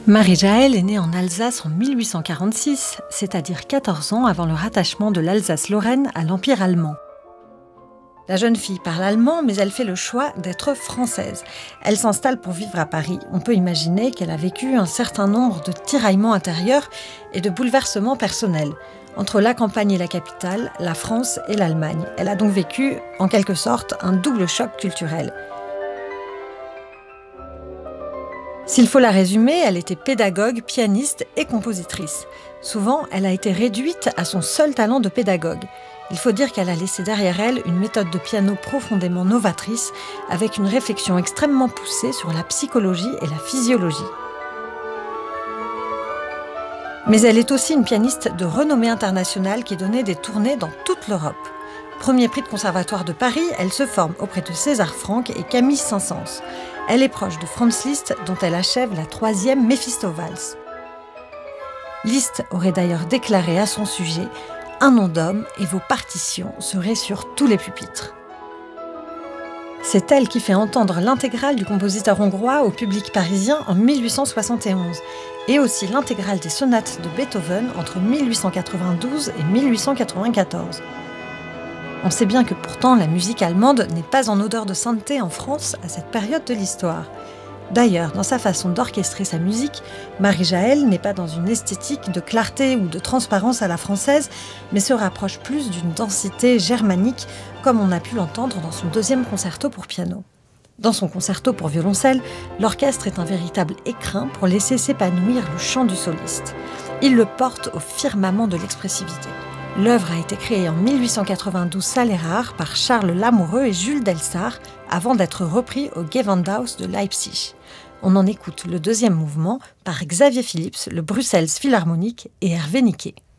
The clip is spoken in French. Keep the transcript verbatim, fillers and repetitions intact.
Marie-Jaëlle est née en Alsace en mille huit cent quarante-six, c'est-à-dire quatorze ans avant le rattachement de l'Alsace-Lorraine à l'Empire allemand. La jeune fille parle allemand, mais elle fait le choix d'être française. Elle s'installe pour vivre à Paris. On peut imaginer qu'elle a vécu un certain nombre de tiraillements intérieurs et de bouleversements personnels. Entre la campagne et la capitale, la France et l'Allemagne. Elle a donc vécu, en quelque sorte, un double choc culturel. S'il faut la résumer, elle était pédagogue, pianiste et compositrice. Souvent, elle a été réduite à son seul talent de pédagogue. Il faut dire qu'elle a laissé derrière elle une méthode de piano profondément novatrice, avec une réflexion extrêmement poussée sur la psychologie et la physiologie. Mais elle est aussi une pianiste de renommée internationale qui donnait des tournées dans toute l'Europe. Premier prix de conservatoire de Paris, elle se forme auprès de César Franck et Camille Saint-Saëns. Elle est proche de Franz Liszt, dont elle achève la troisième Méphisto-Valse. Liszt aurait d'ailleurs déclaré à son sujet « Un nom d'homme et vos partitions seraient sur tous les pupitres ». C'est elle qui fait entendre l'intégrale du compositeur hongrois au public parisien en mille huit cent soixante et onze, et aussi l'intégrale des sonates de Beethoven entre mille huit cent quatre-vingt-douze et mille huit cent quatre-vingt-quatorze. On sait bien que pourtant la musique allemande n'est pas en odeur de sainteté en France à cette période de l'histoire. D'ailleurs, dans sa façon d'orchestrer sa musique, Marie-Jaëlle n'est pas dans une esthétique de clarté ou de transparence à la française, mais se rapproche plus d'une densité germanique, comme on a pu l'entendre dans son deuxième concerto pour piano. Dans son concerto pour violoncelle, l'orchestre est un véritable écrin pour laisser s'épanouir le chant du soliste. Il le porte au firmament de l'expressivité. L'œuvre a été créée en mille huit cent quatre-vingt-douze salle Erard par Charles Lamoureux et Jules Delsart avant d'être repris au Gewandhaus de Leipzig. On en écoute le deuxième mouvement par Xavier Philips, le Bruxelles Philharmonic et Hervé Niquet.